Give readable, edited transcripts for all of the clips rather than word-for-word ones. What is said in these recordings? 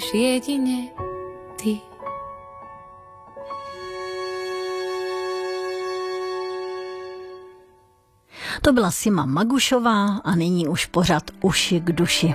jedině ty. To byla Sima Magušová a nyní už pořad Uši k duši.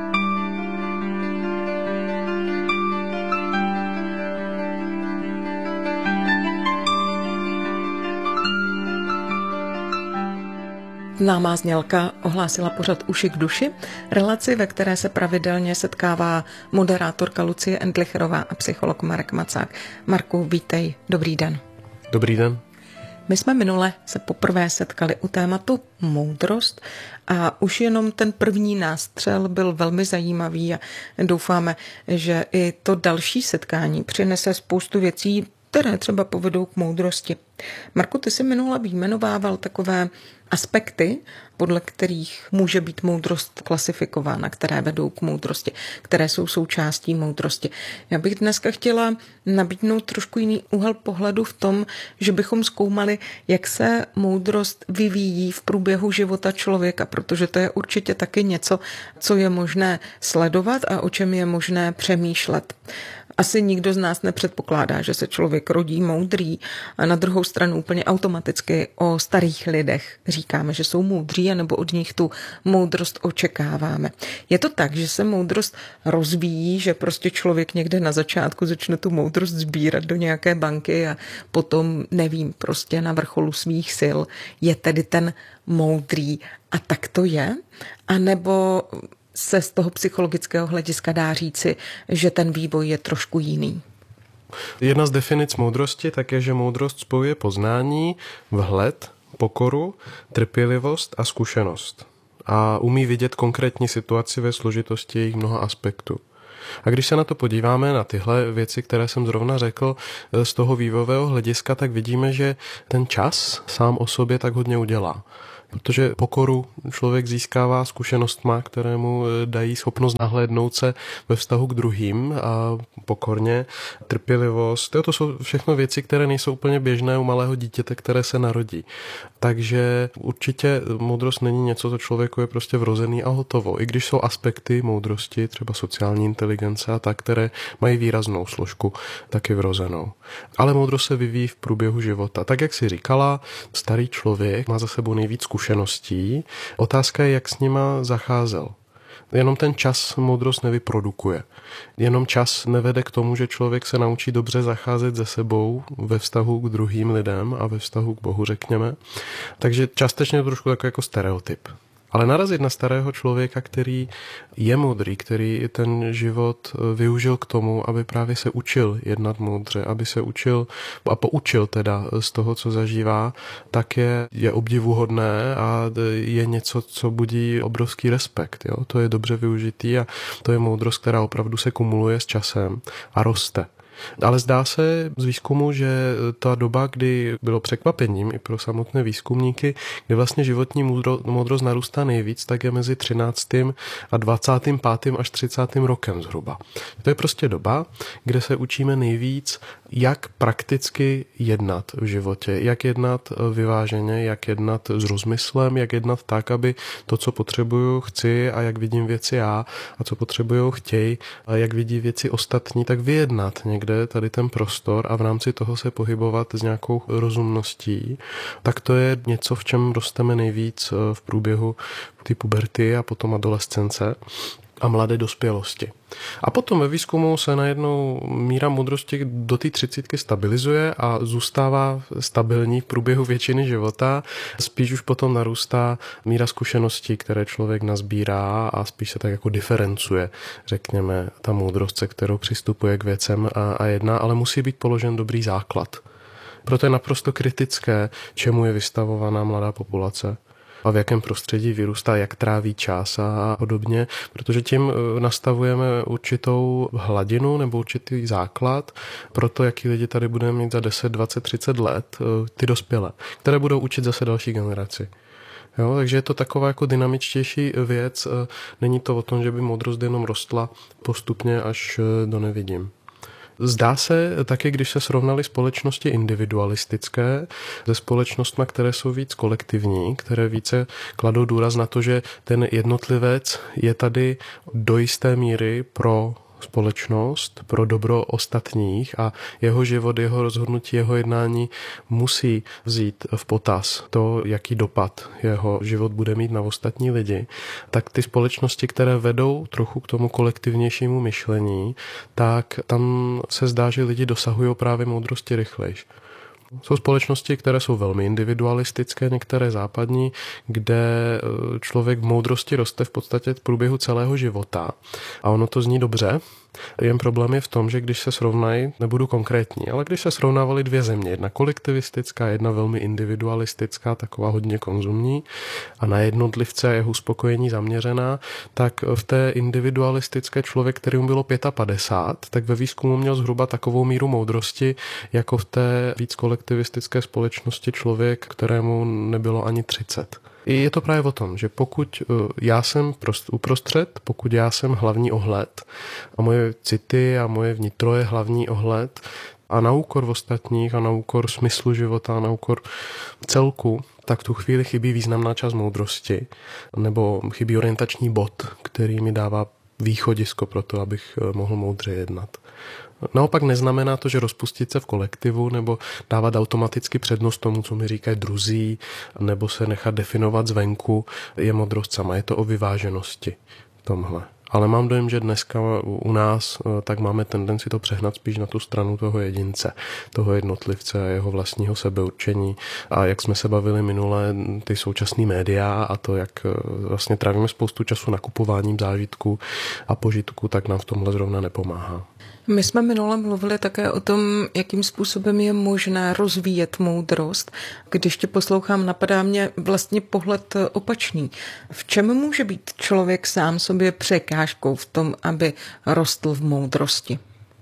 Známá znělka ohlásila pořad Uši k duši, relaci, ve které se pravidelně setkává moderátorka Lucie Endlicherová a psycholog Marek Macák. Marku, vítej, dobrý den. Dobrý den. My jsme minule se poprvé setkali u tématu moudrost a už jenom ten první nástřel byl velmi zajímavý a doufáme, že i to další setkání přinese spoustu věcí, které třeba povedou k moudrosti. Marku, ty jsi minule vyjmenovával takové aspekty, podle kterých může být moudrost klasifikována, které vedou k moudrosti, které jsou součástí moudrosti. Já bych dneska chtěla nabídnout trošku jiný úhel pohledu v tom, že bychom zkoumali, jak se moudrost vyvíjí v průběhu života člověka, protože to je určitě taky něco, co je možné sledovat a o čem je možné přemýšlet. Asi nikdo z nás nepředpokládá, že se člověk rodí moudrý a na druhou stranu úplně automaticky o starých lidech říkáme, že jsou moudří, anebo od nich tu moudrost očekáváme. Je to tak, že se moudrost rozvíjí, že prostě člověk někde na začátku začne tu moudrost sbírat do nějaké banky a potom, nevím, prostě na vrcholu svých sil je tedy ten moudrý a tak to je? A nebo se z toho psychologického hlediska dá říci, že ten vývoj je trošku jiný? Jedna z definic moudrosti tak je, že moudrost spojuje poznání, vhled, pokoru, trpělivost a zkušenost. A umí vidět konkrétní situaci ve složitosti jejich mnoha aspektů. A když se na to podíváme, na tyhle věci, které jsem zrovna řekl, z toho vývojového hlediska, tak vidíme, že ten čas sám o sobě tak hodně udělá. Protože pokoru člověk získává zkušenostma, které mu dají schopnost nahlédnout se ve vztahu k druhým a pokorně, trpělivost. To jsou všechno věci, které nejsou úplně běžné u malého dítěte, které se narodí. Takže určitě moudrost není něco, co člověku je prostě vrozený a hotovo. I když jsou aspekty moudrosti, třeba sociální inteligence a tak, které mají výraznou složku, taky vrozenou. Ale moudrost se vyvíjí v průběhu života. Tak, jak si říkala, starý člověk má za sebou nejvíc zkušeností. Otázka je, jak s nima zacházel. Jenom ten čas moudrost nevyprodukuje. Jenom čas nevede k tomu, že člověk se naučí dobře zacházet se sebou ve vztahu k druhým lidem a ve vztahu k Bohu, řekněme. Takže částečně je to trošku jako stereotyp. Ale narazit na starého člověka, který je moudrý, který ten život využil k tomu, aby právě se učil jednat moudře, aby se učil a poučil teda z toho, co zažívá, tak je obdivuhodné a je něco, co budí obrovský respekt. Jo? To je dobře využitý a to je moudrost, která opravdu se kumuluje s časem a roste. Ale zdá se z výzkumu, že ta doba, kdy bylo překvapením i pro samotné výzkumníky, kdy vlastně životní moudrost narůstá nejvíc, tak je mezi 13. a 25. až 30. rokem zhruba. To je prostě doba, kde se učíme nejvíc, jak prakticky jednat v životě, jak jednat vyváženě, jak jednat s rozmyslem, jak jednat tak, aby to, co potřebuju, chci a jak vidím věci já a co potřebuju, chtějí a jak vidí věci ostatní, tak vyjednat někde tady ten prostor a v rámci toho se pohybovat s nějakou rozumností, tak to je něco, v čem rosteme nejvíc v průběhu té puberty a potom adolescence a mladé dospělosti. A potom ve výzkumu se najednou míra moudrosti do té 30 stabilizuje a zůstává stabilní v průběhu většiny života. Spíš už potom narůstá míra zkušeností, které člověk nazbírá a spíš se tak jako diferencuje, řekněme, ta moudrost, se kterou přistupuje k věcem a jedná, ale musí být položen dobrý základ. Proto je naprosto kritické, čemu je vystavovaná mladá populace a v jakém prostředí vyrůstá, jak tráví čas a podobně, protože tím nastavujeme určitou hladinu nebo určitý základ pro to, jaký lidi tady budeme mít za 10, 20, 30 let, ty dospělé, které budou učit zase další generaci. Jo, takže je to taková jako dynamičtější věc, není to o tom, že by moudrost jenom rostla postupně až do nevidím. Zdá se taky, když se srovnaly společnosti individualistické se společnostmi, které jsou víc kolektivní, které více kladou důraz na to, že ten jednotlivec je tady do jisté míry pro společnost, pro dobro ostatních a jeho život, jeho rozhodnutí, jeho jednání musí vzít v potaz to, jaký dopad jeho život bude mít na ostatní lidi, tak ty společnosti, které vedou trochu k tomu kolektivnějšímu myšlení, tak tam se zdá, že lidi dosahují právě moudrosti rychlejš. Jsou společnosti, které jsou velmi individualistické, některé západní, kde člověk v moudrosti roste v podstatě v průběhu celého života. A ono to zní dobře, jen problém je v tom, že když se srovnají, nebudu konkrétní, ale když se srovnávaly dvě země, jedna kolektivistická, jedna velmi individualistická, taková hodně konzumní a na jednotlivce jeho uspokojení zaměřená, tak v té individualistické člověk, kterým bylo 55, tak ve výzkumu měl zhruba takovou míru moudrosti, jako v té víc kolektivistické společnosti člověk, kterému nebylo ani 30. Je to právě o tom, že pokud já jsem uprostřed, pokud já jsem hlavní ohled a moje city a moje vnitro je hlavní ohled a na úkor ostatních a na úkor smyslu života a na úkor celku, tak v tu chvíli chybí významná část moudrosti nebo chybí orientační bod, který mi dává východisko pro to, abych mohl moudře jednat. Naopak neznamená to, že rozpustit se v kolektivu nebo dávat automaticky přednost tomu, co mi říkají druzí, nebo se nechat definovat zvenku, je moudrost sama. Je to o vyváženosti tomhle. Ale mám dojem, že dneska u nás tak máme tendenci to přehnat spíš na tu stranu toho jedince, toho jednotlivce a jeho vlastního sebeurčení. A jak jsme se bavili minule, ty současné média a to, jak vlastně trávíme spoustu času nakupováním zážitků a požitků, tak nám v tomhle zrovna nepomáhá. My jsme minule mluvili také o tom, jakým způsobem je možné rozvíjet moudrost. Když tě poslouchám, napadá mě vlastně pohled opačný. V čem může být člověk sám sobě překážkou v tom, aby rostl v moudrosti?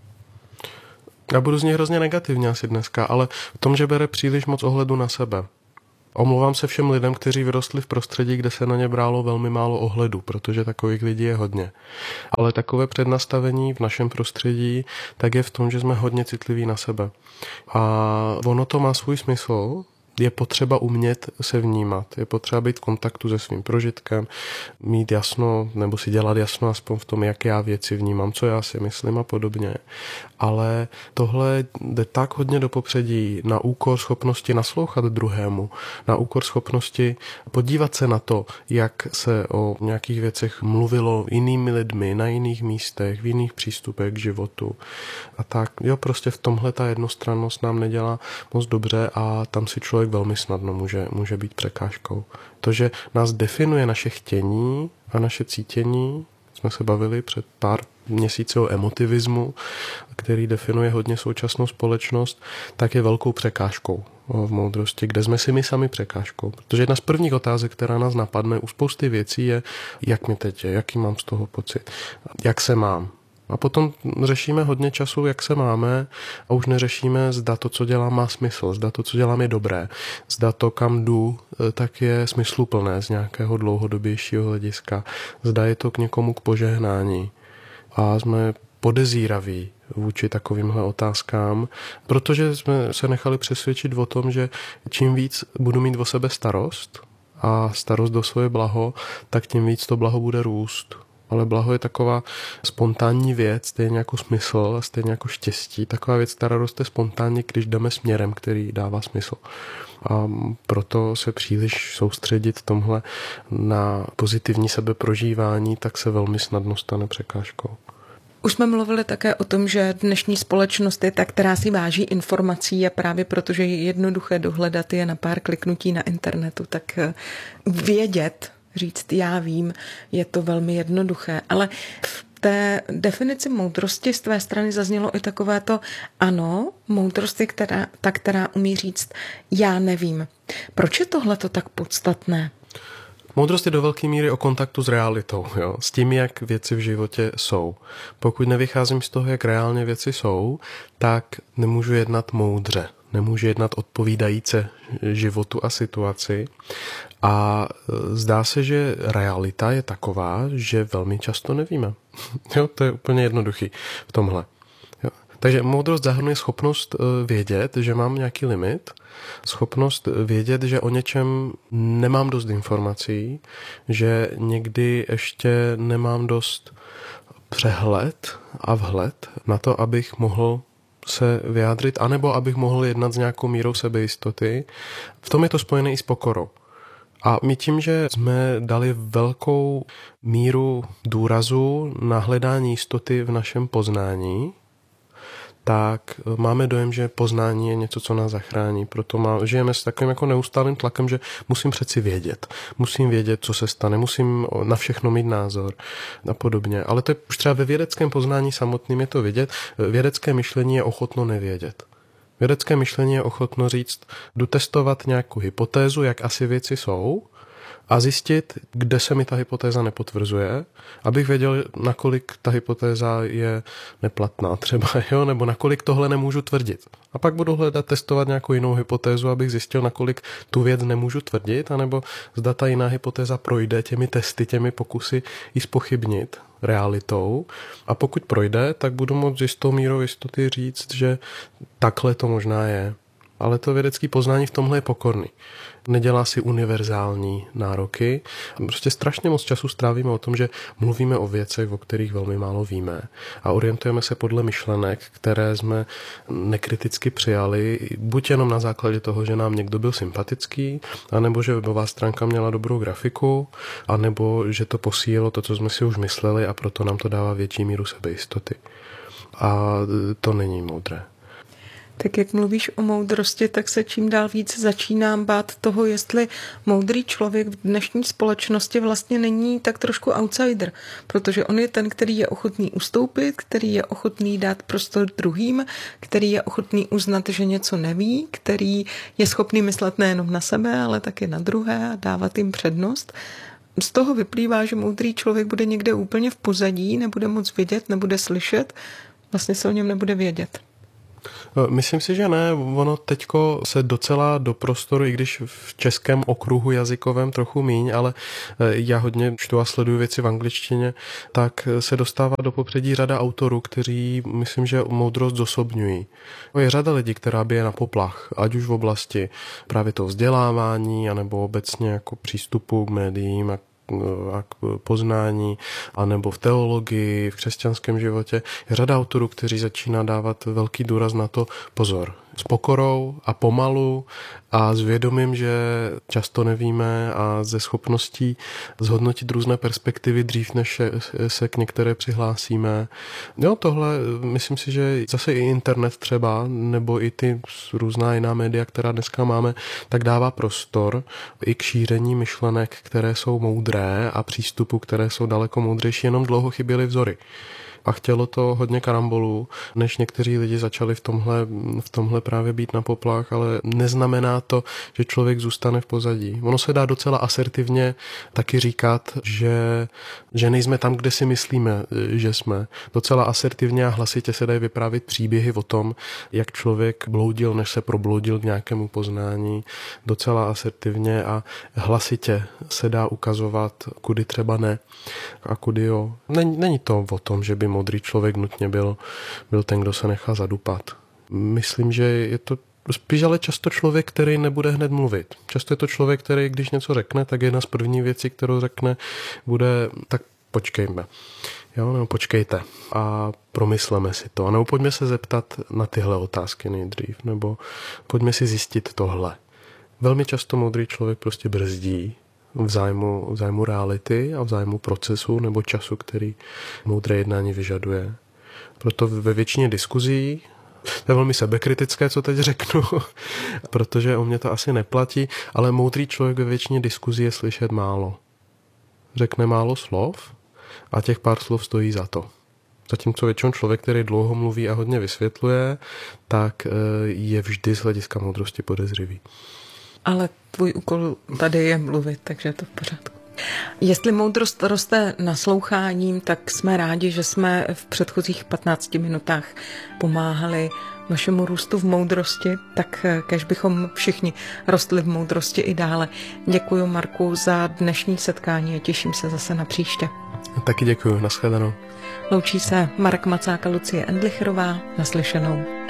Já budu z něj hrozně negativně asi dneska, ale v tom, že bere příliš moc ohledu na sebe. Omlouvám se všem lidem, kteří vyrostli v prostředí, kde se na ně brálo velmi málo ohledu, protože takových lidí je hodně. Ale takové přednastavení v našem prostředí tak je v tom, že jsme hodně citliví na sebe. A ono to má svůj smysl. Je potřeba umět se vnímat, je potřeba být v kontaktu se svým prožitkem, mít jasno, nebo si dělat jasno aspoň v tom, jak já věci vnímám, co já si myslím a podobně. Ale tohle jde tak hodně do popředí na úkor schopnosti naslouchat druhému, na úkor schopnosti podívat se na to, jak se o nějakých věcech mluvilo jinými lidmi, na jiných místech, v jiných přístupech k životu. A tak, jo, prostě v tomhle ta jednostrannost nám nedělá moc dobře a tam si člověk velmi snadno může být překážkou. To, že nás definuje naše chtění a naše cítění, jsme se bavili před pár měsíci o emotivismu, který definuje hodně současnou společnost, tak je velkou překážkou v moudrosti, kde jsme si my sami překážkou. Protože jedna z prvních otázek, která nás napadne u spousty věcí je, jak mi teď je, jaký mám z toho pocit, jak se mám. A potom řešíme hodně času, jak se máme a už neřešíme, zda to, co dělám, má smysl, zda to, co dělám, je dobré, zda to, kam jdu, tak je smysluplné z nějakého dlouhodobějšího hlediska, zda je to k někomu k požehnání. A jsme podezíraví vůči takovýmhle otázkám, protože jsme se nechali přesvědčit o tom, že čím víc budu mít o sebe starost a starost do svoje blaho, tak tím víc to blaho bude růst. Ale blaho je taková spontánní věc, stejně jako smysl a stejně jako štěstí. Taková věc, která roste spontánně, když jdeme směrem, který dává smysl. A proto se příliš soustředit tomhle na pozitivní sebeprožívání, tak se velmi snadno stane překážkou. Už jsme mluvili také o tom, že dnešní společnost je ta, která si váží informací a právě protože je jednoduché dohledat je na pár kliknutí na internetu, tak vědět, říct já vím, je to velmi jednoduché. Ale v té definici moudrosti z tvé strany zaznělo i takové to ano, moudrost je která umí říct já nevím. Proč je tohleto tak podstatné? Moudrost je do velké míry o kontaktu s realitou, jo? S tím, jak věci v životě jsou. Pokud nevycházím z toho, jak reálně věci jsou, tak nemůžu jednat moudře, nemůžu jednat odpovídajíce životu a situaci. A zdá se, že realita je taková, že velmi často nevíme. Jo, to je úplně jednoduchý v tomhle. Jo. Takže moudrost zahrnuje schopnost vědět, že mám nějaký limit, schopnost vědět, že o něčem nemám dost informací, že někdy ještě nemám dost přehled a vhled na to, abych mohl se vyjádřit, anebo abych mohl jednat s nějakou mírou sebejistoty. V tom je to spojené i s pokorou. A my tím, že jsme dali velkou míru důrazu na hledání jistoty v našem poznání, tak máme dojem, že poznání je něco, co nás zachrání. Proto žijeme s takovým jako neustálým tlakem, že musím přeci vědět. Musím vědět, co se stane, musím na všechno mít názor a podobně. Ale to je už třeba ve vědeckém poznání samotným je to vidět. Vědecké myšlení je ochotno nevědět. Vědecké myšlení je ochotno říct, jdu testovat nějakou hypotézu, jak asi věci jsou, a zjistit, kde se mi ta hypotéza nepotvrzuje, abych věděl, nakolik ta hypotéza je neplatná třeba, jo? Nebo nakolik tohle nemůžu tvrdit. A pak budu hledat, testovat nějakou jinou hypotézu, abych zjistil, nakolik tu věc nemůžu tvrdit, anebo zda ta jiná hypotéza projde těmi testy, těmi pokusy ji zpochybnit realitou. A pokud projde, tak budu moct s jistou mírou jistoty říct, že takhle to možná je. Ale to vědecké poznání v tomhle je pokorný. Nedělá si univerzální nároky. Prostě strašně moc času strávíme o tom, že mluvíme o věcech, o kterých velmi málo víme. A orientujeme se podle myšlenek, které jsme nekriticky přijali, buď jenom na základě toho, že nám někdo byl sympatický, anebo že webová stránka měla dobrou grafiku, anebo že to posílilo to, co jsme si už mysleli, a proto nám to dává větší míru sebejistoty. A to není moudré. Tak jak mluvíš o moudrosti, tak se čím dál víc začínám bát toho, jestli moudrý člověk v dnešní společnosti vlastně není tak trošku outsider, protože on je ten, který je ochotný ustoupit, který je ochotný dát prostor druhým, který je ochotný uznat, že něco neví, který je schopný myslet nejenom na sebe, ale taky na druhé a dávat jim přednost. Z toho vyplývá, že moudrý člověk bude někde úplně v pozadí, nebude moc vidět, nebude slyšet, vlastně se o něm nebude vědět. Myslím si, že ne. Ono teďko se docela do prostoru, i když v českém okruhu jazykovém trochu míň, ale já hodně čtu a sleduju věci v angličtině, tak se dostává do popředí řada autorů, kteří, myslím, že moudrost zosobňují. Je řada lidí, která by je na poplach, ať už v oblasti právě toho vzdělávání, anebo obecně jako přístupu k médiím a k poznání, anebo v teologii, v křesťanském životě. Je řada autorů, kteří začíná dávat velký důraz na to pozor. S pokorou a pomalu a s vědomím, že často nevíme, a ze schopností zhodnotit různé perspektivy dřív, než se k některé přihlásíme. Jo, tohle myslím si, že zase i internet třeba, nebo i ty různá jiná média, která dneska máme, tak dává prostor i k šíření myšlenek, které jsou moudré, a přístupu, které jsou daleko moudřejší, jenom dlouho chyběly vzory. A chtělo to hodně karambolů, než někteří lidi začali v tomhle právě být na poplach, ale neznamená to, že člověk zůstane v pozadí. Ono se dá docela asertivně taky říkat, že nejsme tam, kde si myslíme, že jsme. Docela asertivně a hlasitě se dají vyprávět příběhy o tom, jak člověk bloudil, než se probloudil k nějakému poznání. Docela asertivně a hlasitě se dá ukazovat, kudy třeba ne a kudy jo. Není to o tom, že by moudrý člověk nutně byl ten, kdo se nechá zadupat. Myslím, že je to spíš ale často člověk, který nebude hned mluvit. Často je to člověk, který, když něco řekne, tak jedna z prvních věcí, kterou řekne, bude tak počkejme. Jo, nebo počkejte a promysleme si to. A nebo pojďme se zeptat na tyhle otázky nejdřív, nebo pojďme si zjistit tohle. Velmi často moudrý člověk prostě brzdí v zájmu reality a v zájmu procesu nebo času, který moudré jednání vyžaduje. Proto ve většině diskuzí, to je velmi sebekritické, co teď řeknu, protože o mě to asi neplatí, ale moudrý člověk ve většině diskuzí je slyšet málo. Řekne málo slov a těch pár slov stojí za to. Zatímco většinou člověk, který dlouho mluví a hodně vysvětluje, tak je vždy z hlediska moudrosti podezřivý. Ale tvůj úkol tady je mluvit, takže je to v pořádku. Jestli moudrost roste nasloucháním, tak jsme rádi, že jsme v předchozích 15 minutách pomáhali vašemu růstu v moudrosti, tak kéž bychom všichni rostli v moudrosti i dále. Děkuji, Marku, za dnešní setkání a těším se zase na příště. Taky děkuji, nashledanou. Loučí se Marek Macák a Lucie Endlicherová, naslyšenou.